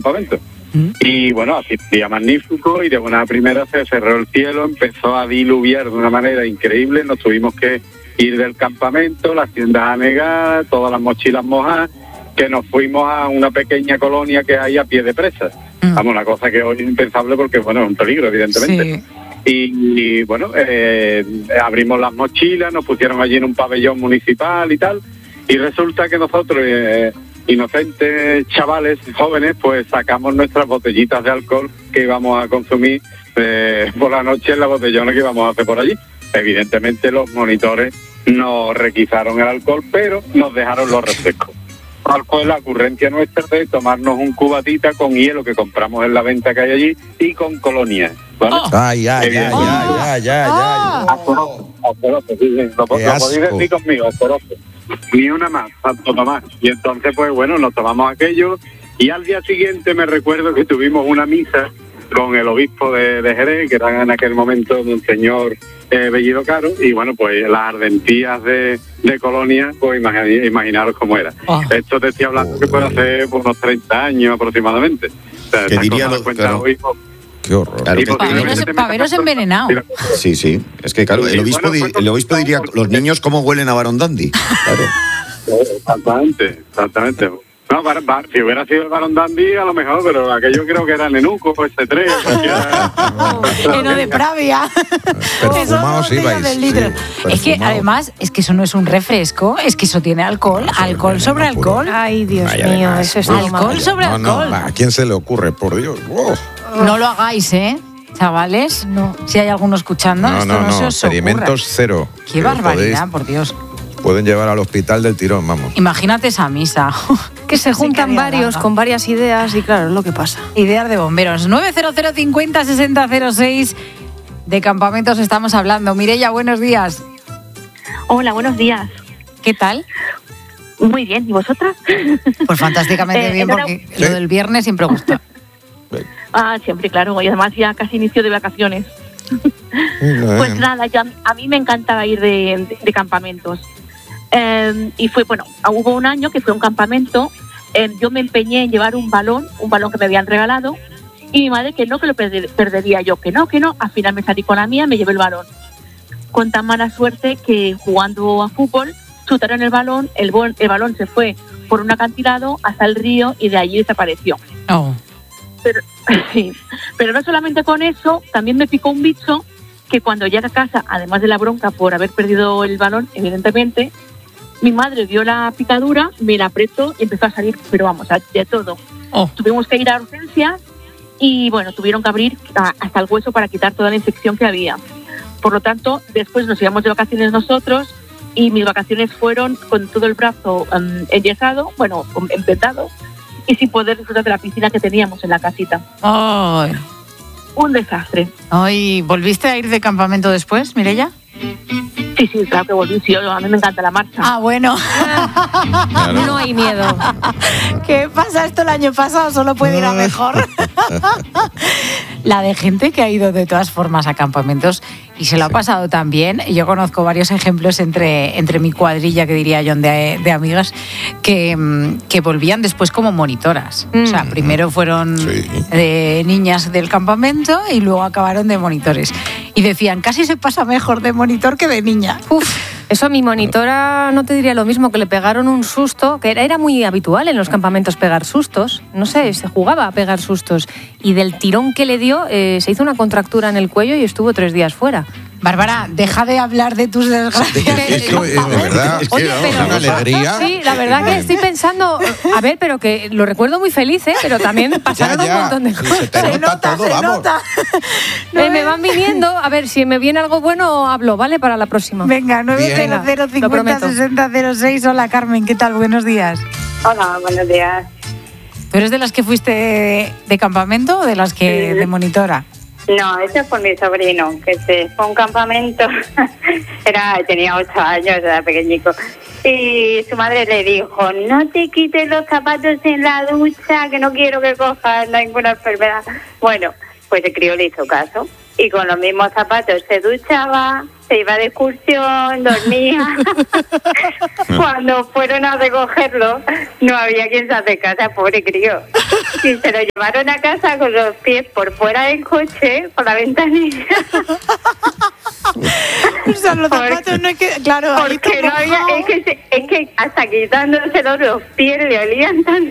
campamento. Y bueno, así un día magnífico y de buena primera se cerró el cielo, empezó a diluviar de una manera increíble, nos tuvimos que ir del campamento, las tiendas anegadas, todas las mochilas mojadas, que nos fuimos a una pequeña colonia que hay a pie de presa. Vamos, una cosa que hoy es impensable porque, bueno, es un peligro, evidentemente. Sí. Y bueno, abrimos las mochilas, nos pusieron allí en un pabellón municipal y tal, y resulta que nosotros, inocentes chavales, jóvenes, pues sacamos nuestras botellitas de alcohol que íbamos a consumir por la noche en la botellona que íbamos a hacer por allí. Evidentemente los monitores nos requisaron el alcohol, pero nos dejaron los refrescos. ¿Cuál fue la ocurrencia nuestra de tomarnos un cubatita con hielo que compramos en la venta que hay allí y con colonia? ¿Vale? Asqueroso, sí, lo podéis decir conmigo, asqueroso. Ni una más, Santo Tomás. Y entonces, pues bueno, nos tomamos aquello y al día siguiente me recuerdo que tuvimos una misa con el obispo de Jerez, que era en aquel momento Monseñor Bellido Caro, y bueno, pues las ardentías de Colonia, pues imaginaros cómo era. Esto te estoy hablando que puede hacer por unos 30 años aproximadamente. O sea, ¿qué diría Qué horror. Claro, paveros envenenados. Sí. Es que, claro, el obispo diría, los niños cómo huelen a Barón Dandy. Claro. Exactamente. No, si hubiera sido el Barón Dandy, a lo mejor, pero aquello creo que era Nenuco, pues C3. Lleno de pravia. Perfumados ibais. Es que, además, es que eso no es un refresco, es que eso tiene alcohol. Alcohol sobre alcohol. Ay, Dios mío, además, eso es alcohol sobre alcohol. ¿A quién se le ocurre, por Dios? No lo hagáis, chavales. No. Si hay alguno escuchando, esto no se os sedimentos ocurra. Cero. Qué barbaridad, por Dios. Pueden llevar al hospital del tirón, vamos. Imagínate esa misa. Que se juntan varios con varias ideas y claro, es lo que pasa. Ideas de bomberos. 900 50 60 06. De campamentos estamos hablando. Mireia, buenos días. Hola, buenos días. ¿Qué tal? Muy bien, ¿y vosotras? Pues fantásticamente bien, porque lo del viernes siempre gusta. Siempre, claro, y además ya casi inicio de vacaciones. Pues nada, a mí me encantaba ir de campamentos. Y fue, hubo un año que fue un campamento, yo me empeñé en llevar un balón que me habían regalado, y mi madre que lo perdería yo, que no, al final me salí con la mía, me llevé el balón. Con tan mala suerte que jugando a fútbol, chutaron el balón, el balón se fue por un acantilado hasta el río y de allí desapareció. Pero no solamente con eso, también me picó un bicho que cuando llegué a casa, además de la bronca por haber perdido el balón, evidentemente, mi madre vio la picadura, me la apretó y empezó a salir, pero vamos, de todo. Tuvimos que ir a urgencias y bueno, tuvieron que abrir hasta el hueso para quitar toda la infección que había. Por lo tanto, después nos íbamos de vacaciones nosotros y mis vacaciones fueron con todo el brazo enyesado, empetado, y sin poder disfrutar de la piscina que teníamos en la casita. ¡Ay! Un desastre. Ay, ¿volviste a ir de campamento después, Mireia? Sí, claro que volví. Sí, a mí me encanta la marcha. Ah, bueno. Claro. No hay miedo. ¿Qué pasa? Esto el año pasado solo puede ir a mejor. La de gente que ha ido de todas formas a campamentos y se lo ha pasado tan bien. Yo conozco varios ejemplos entre mi cuadrilla, que diría yo, de amigas, que volvían después como monitoras. O sea, primero fueron de niñas del campamento y luego acabaron de monitores. Y decían, casi se pasa mejor de monitor que de niña. Eso a mi monitora no te diría lo mismo, que le pegaron un susto, que era muy habitual en los campamentos pegar sustos. No sé, se jugaba a pegar sustos. Y del tirón que le dio, se hizo una contractura en el cuello y estuvo 3 días fuera. Bárbara, deja de hablar de tus desgracias. Esto es de verdad, es que es una alegría. Sí, la verdad que estoy pensando, a ver, pero que lo recuerdo muy feliz, pero también pasaron un montón de cosas. Se nota todo, vamos. Me van viniendo, a ver, si me viene algo bueno, hablo, ¿vale? Para la próxima. Venga, 900 50 60 06. Hola, Carmen, ¿qué tal? Buenos días. Hola, buenos días. ¿Tú eres de las que fuiste de campamento o de las que de monitora? No, eso es por mi sobrino, que se fue a un campamento, tenía 8 años, era pequeñico, y su madre le dijo, no te quites los zapatos en la ducha, que no quiero que cojas ninguna enfermedad. Bueno, pues el crío le hizo caso, y con los mismos zapatos se duchaba, se iba de excursión, dormía. Cuando fueron a recogerlo, no había quien se acercase, pobre crío. Y se lo llevaron a casa con los pies por fuera del coche, por la ventanilla. O sea, los zapatos no es que... Claro, porque no había... Es que hasta quitándoselo los pies le olían tan...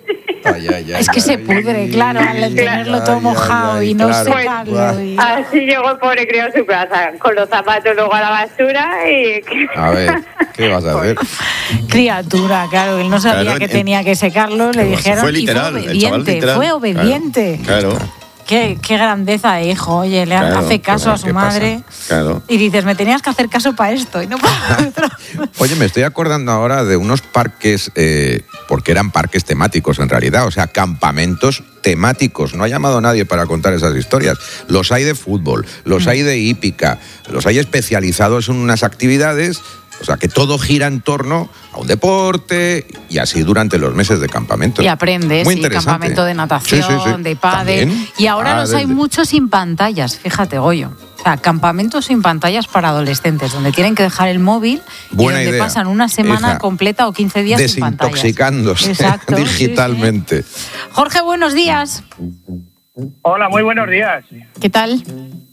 Es que se pudre, claro, al tenerlo todo mojado y no secarlo. Así llegó el pobre crío a su casa, con los zapatos luego a la basura y... A ver, ¿qué vas a hacer? Criatura, claro, él no sabía que tenía que secarlo, le dijeron... Fue literal, y fue obediente. Claro. Qué grandeza de hijo, oye, le hace caso a su madre. Claro. Y dices, me tenías que hacer caso para esto y no para otro. Oye, me estoy acordando ahora de unos parques, porque eran parques temáticos en realidad, o sea, campamentos temáticos. No ha llamado nadie para contar esas historias. Los hay de fútbol, los hay de hípica, los hay especializados en unas actividades. O sea, que todo gira en torno a un deporte y así durante los meses de campamento. Y aprendes, muy campamento de natación, de pádel. Y ahora los hay muchos sin pantallas, fíjate, Goyo. O sea, campamentos sin pantallas para adolescentes, donde tienen que dejar el móvil y donde pasan una semana completa o 15 días sin pantallas. Desintoxicándose digitalmente. Sí. Jorge, buenos días. Hola, muy buenos días. ¿Qué tal?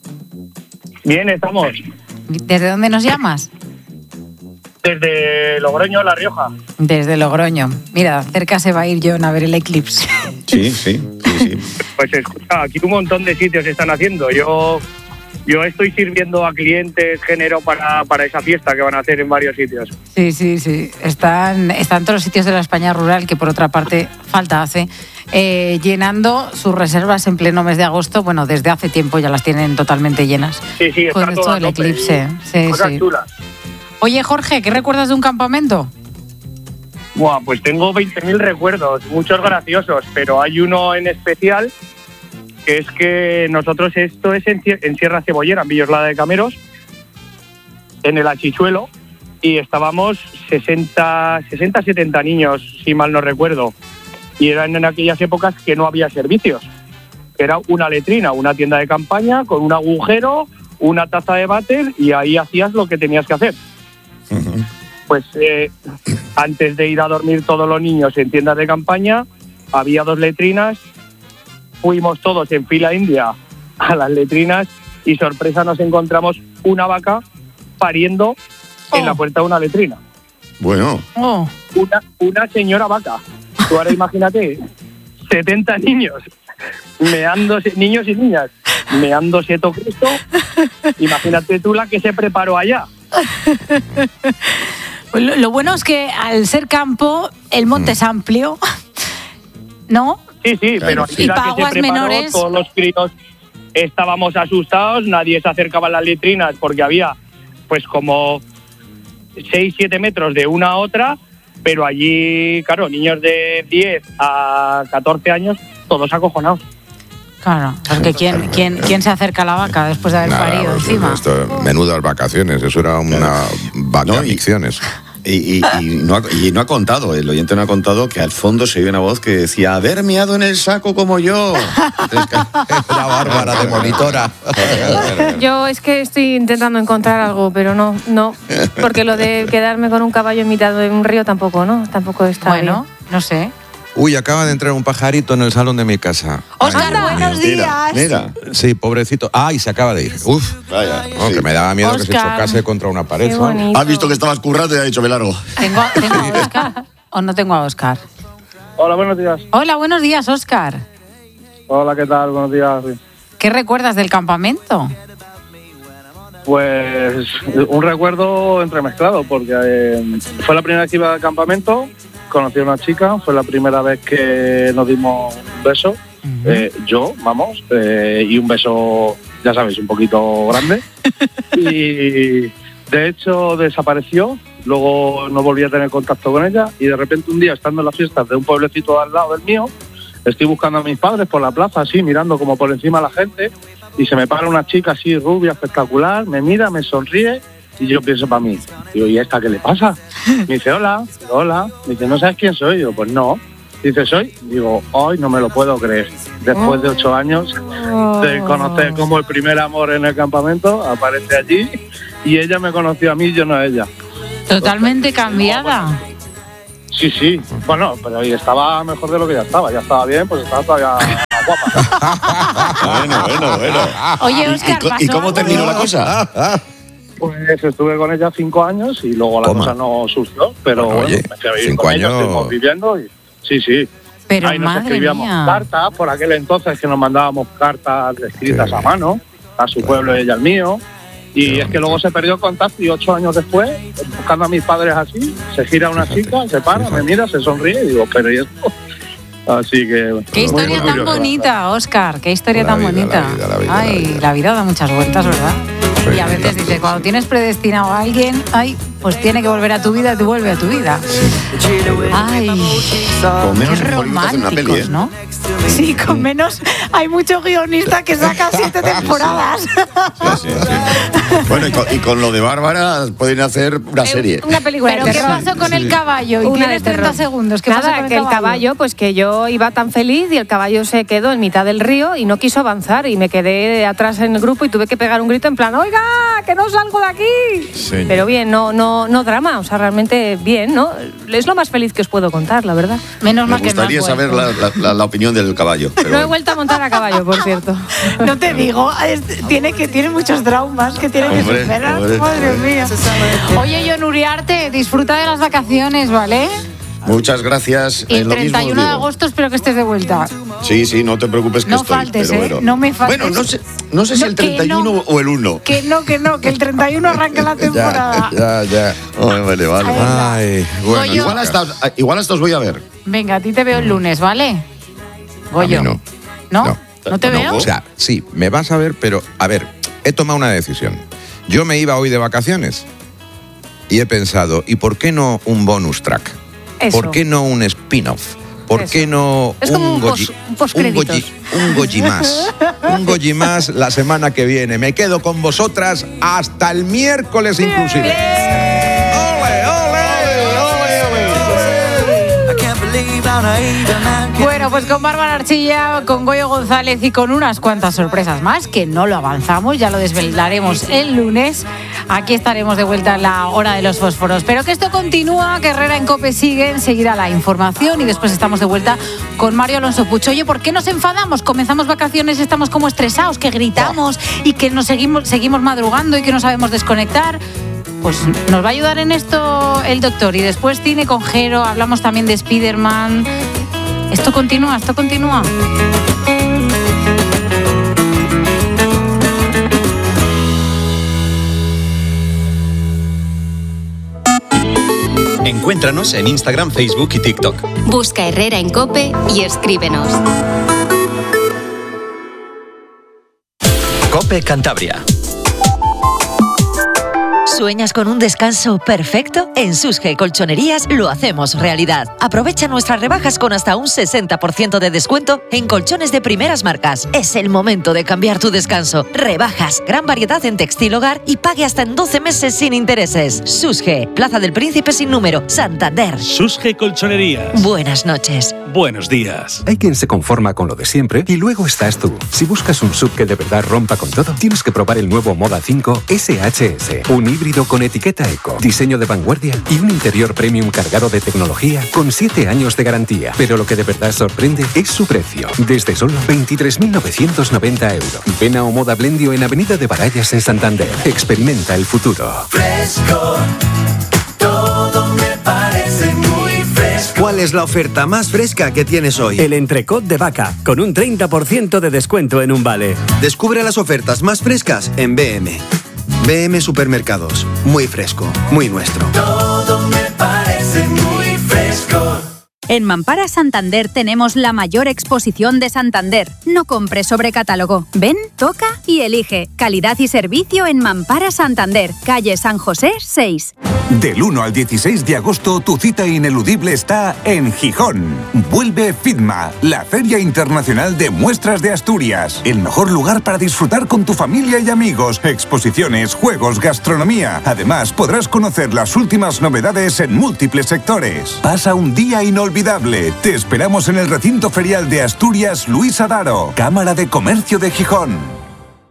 Bien, estamos. ¿Desde dónde nos llamas? Desde Logroño, La Rioja. Desde Logroño. Mira, cerca se va a ir John a ver el eclipse. Sí. Pues escucha, aquí un montón de sitios se están haciendo. Yo estoy sirviendo a clientes género para esa fiesta que van a hacer en varios sitios. Sí. Están todos los sitios de la España rural, que por otra parte falta hace, llenando sus reservas en pleno mes de agosto. Bueno, desde hace tiempo ya las tienen totalmente llenas. Sí, está con esto del eclipse. Sí. Chulas. Oye, Jorge, ¿qué recuerdas de un campamento? Buah, pues tengo 20.000 recuerdos, muchos graciosos, pero hay uno en especial, que es que nosotros, esto es en Sierra Cebollera, en Villoslada de Cameros, en el Achichuelo, y estábamos 60-70 niños, si mal no recuerdo, y eran en aquellas épocas que no había servicios. Era una letrina, una tienda de campaña con un agujero, una taza de váter, y ahí hacías lo que tenías que hacer. Uh-huh. Pues antes de ir a dormir todos los niños en tiendas de campaña, había 2 letrinas, fuimos todos en fila india a las letrinas y sorpresa nos encontramos una vaca pariendo en la puerta de una letrina. Bueno. Una señora vaca. Tú ahora imagínate, 70 niños, niños y niñas, meándose todo Cristo. Imagínate tú la que se preparó allá. Lo bueno es que al ser campo, el monte es amplio, ¿no? Sí, pero y para aguas menores. Todos los críos estábamos asustados, nadie se acercaba a las letrinas porque había pues como 6-7 metros de una a otra, pero allí, claro, niños de 10 a 14 años, todos acojonados. Claro, porque ¿quién se acerca a la vaca después de haber parido encima? Menudas vacaciones, eso era una vacaciones. Y no ha contado, el oyente no ha contado que al fondo se oye una voz que decía, haber meado en el saco como yo. La Bárbara de monitora. Yo es que estoy intentando encontrar algo, pero no, porque lo de quedarme con un caballo en mitad de un río tampoco está bien. Bueno, no sé. Uy, acaba de entrar un pajarito en el salón de mi casa. Óscar, buenos días. Mira. Sí, pobrecito. Y se acaba de ir. Uf. Vaya. Que me daba miedo Oscar, que se chocase contra una pared. Ha visto que estabas currando y ha dicho, me largo. ¿Tengo a Óscar o no tengo a Óscar? Hola, buenos días. Hola, buenos días, Óscar. Hola, ¿qué tal? Buenos días. ¿Qué recuerdas del campamento? Pues un recuerdo entremezclado, porque fue la primera vez que iba al campamento, conocí a una chica, fue la primera vez que nos dimos un beso, y un beso, ya sabéis, un poquito grande, y de hecho desapareció, luego no volví a tener contacto con ella, y de repente un día, estando en las fiestas de un pueblecito al lado del mío, estoy buscando a mis padres por la plaza, así, mirando como por encima a la gente, y se me para una chica así rubia, espectacular, me mira, me sonríe y yo pienso para mí, digo, ¿y a esta qué le pasa? Me dice, hola, me dice, ¿no sabes quién soy? Digo, pues no. Dice, ¿soy? Digo, hoy no me lo puedo creer. Después de 8 años de conocer como el primer amor en el campamento, aparece allí y ella me conoció a mí y yo no a ella. Totalmente cambiada. Sí. Bueno, pero ahí estaba mejor de lo que ya estaba bien, pues estaba todavía guapa. Bueno. Oye, Óscar, ¿Y cómo terminó la cosa? Pues estuve con ella 5 años y luego la cosa no surgió, pero bueno, oye, me fui a vivir 5 con ella, años estuvimos viviendo y sí. Pero ahí nos madre escribíamos mía. cartas, por aquel entonces que nos mandábamos cartas escritas a mano, a su pueblo y ella al mío. Y es que luego se perdió el contacto y 8 años después, buscando a mis padres así, se gira una chica, se para, me mira, se sonríe y digo, pero ¿y esto? Así que... Qué historia tan bonita, Óscar, qué historia tan bonita. La vida da muchas vueltas, ¿verdad? Y a veces dices, cuando tienes predestinado a alguien, pues tiene que volver a tu vida, te vuelve a tu vida. Ay, Con menos qué románticos, ¿no? Sí, con menos. Hay mucho guionista que saca 7 temporadas. Sí. Bueno, y con lo de Bárbara pueden hacer una serie. Una película. ¿Pero de qué terror. pasó con el caballo? Y Una tienes de 30 terror. segundos. ¿Qué pasó Nada, con que el caballo, pues que yo iba tan feliz y el caballo se quedó en mitad del río y no quiso avanzar y me quedé atrás en el grupo y tuve que pegar un grito en plan, oiga, que no salgo de aquí. Sí. Pero bien, no drama, o sea, realmente bien, ¿no? Es lo más feliz que os puedo contar, la verdad. Menos Me mal que no gustaría has saber vuelto. la opinión del caballo. Pero No he bueno. vuelto a montar a caballo, por cierto. No te digo, tiene muchos traumas que tiene que Hombre, superar. hombre. Madre mía. Oye, Jon Uriarte, disfruta de las vacaciones, ¿vale? Muchas gracias. Y el lo mismo 31 de digo. agosto espero que estés de vuelta. Sí, no te preocupes que No estoy. faltes, pero ¿eh? bueno. No me faltes. Bueno, no sé si el que 31 no. o el 1. Que el 31 arranca la temporada. Ya. Vale. Ay, bueno. Goyo. Igual hasta os voy a ver. Venga, a ti te veo el lunes, ¿vale? Goyo. A mí ¿No? ¿No te veo? O sea, sí, me vas a ver, pero a ver, he tomado una decisión. Yo me iba hoy de vacaciones y he pensado, ¿y por qué no un bonus track? Eso. ¿Por qué no un spin-off? ¿Por Eso. qué no Es como un postcréditos. un Goyi más? Un Goyi más la semana que viene. Me quedo con vosotras hasta el miércoles inclusive. Bueno, pues con Bárbara Archilla, con Goyo González y con unas cuantas sorpresas más, que no lo avanzamos, ya lo desvelaremos el lunes. Aquí estaremos de vuelta en la hora de los fósforos. Pero que esto continúa, que Herrera en COPE sigue, enseguida la información y después estamos de vuelta con Mario Alonso Pucho. Oye, ¿por qué nos enfadamos? Comenzamos vacaciones, estamos como estresados, que gritamos y que nos seguimos madrugando y que no sabemos desconectar. Pues nos va a ayudar en esto el doctor. Y después cine con Jero, hablamos también de Spiderman. Esto continúa. Encuéntranos en Instagram, Facebook y TikTok. Busca Herrera en COPE y escríbenos. COPE Cantabria. ¿Sueñas con un descanso perfecto? En Susge Colchonerías lo hacemos realidad. Aprovecha nuestras rebajas con hasta un 60% de descuento en colchones de primeras marcas. Es el momento de cambiar tu descanso. Rebajas, gran variedad en textil hogar y pague hasta en 12 meses sin intereses. Susge, Plaza del Príncipe sin número, Santander. Susge Colchonerías. Buenas noches. Buenos días. Hay quien se conforma con lo de siempre y luego estás tú. Si buscas un SUV que de verdad rompa con todo, tienes que probar el nuevo Moda 5 SHS. Un híbrido con etiqueta eco, diseño de vanguardia y un interior premium cargado de tecnología con 7 años de garantía. Pero lo que de verdad sorprende es su precio. Desde solo 23.990 euros. Ven a Omoda Blendio en Avenida de Barallas en Santander. Experimenta el futuro. Fresco, todo me parece muy fresco. ¿Cuál es la oferta más fresca que tienes hoy? El entrecot de vaca, con un 30% de descuento en un vale. Descubre las ofertas más frescas en BM. BM Supermercados. Muy fresco, muy nuestro. Todo me parece muy fresco. En Mampara Santander tenemos la mayor exposición de Santander. No compres sobre catálogo. Ven, toca y elige. Calidad y servicio en Mampara Santander, calle San José 6. Del 1 al 16 de agosto, tu cita ineludible está en Gijón. Vuelve FITMA, la Feria Internacional de Muestras de Asturias. El mejor lugar para disfrutar con tu familia y amigos. Exposiciones, juegos, gastronomía. Además, podrás conocer las últimas novedades en múltiples sectores. Pasa un día inolvidable. Te esperamos en el recinto ferial de Asturias Luis Adaro, Cámara de Comercio de Gijón.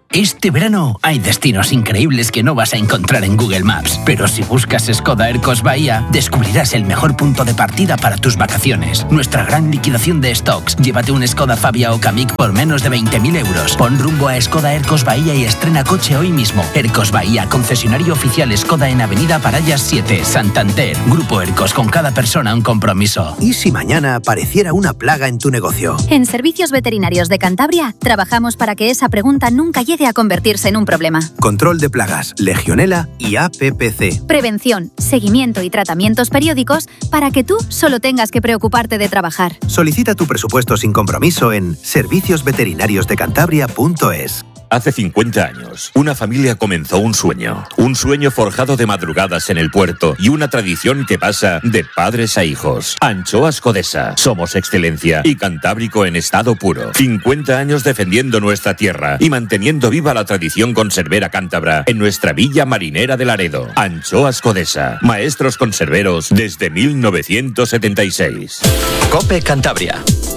Este verano hay destinos increíbles que no vas a encontrar en Google Maps, pero si buscas Skoda Ercos Bahía, descubrirás el mejor punto de partida para tus vacaciones. Nuestra gran liquidación de stocks. Llévate un Skoda Fabia o Kamiq por menos de 20.000 euros. Pon rumbo a Skoda Ercos Bahía y estrena coche hoy mismo. Ercos Bahía, concesionario oficial Skoda en Avenida Parallas 7, Santander. Grupo Ercos, con cada persona un compromiso. ¿Y si mañana apareciera una plaga en tu negocio? En Servicios Veterinarios de Cantabria trabajamos para que esa pregunta nunca llegue a convertirse en un problema. Control de plagas, Legionela y APPC. Prevención, seguimiento y tratamientos periódicos para que tú solo tengas que preocuparte de trabajar. Solicita tu presupuesto sin compromiso en serviciosveterinariosdecantabria.es. Hace 50 años, una familia comenzó un sueño forjado de madrugadas en el puerto y una tradición que pasa de padres a hijos. Anchoas Codesa, somos excelencia y Cantábrico en estado puro. 50 años defendiendo nuestra tierra y manteniendo viva la tradición conservera cántabra en nuestra villa marinera de Laredo. Anchoas Codesa, maestros conserveros desde 1976. COPE Cantabria.